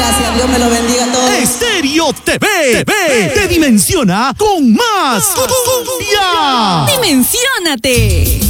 gracias. Dios me lo bendiga a todos. Estéreo TV te dimensiona con más cumbia. ¡Dimensiónate!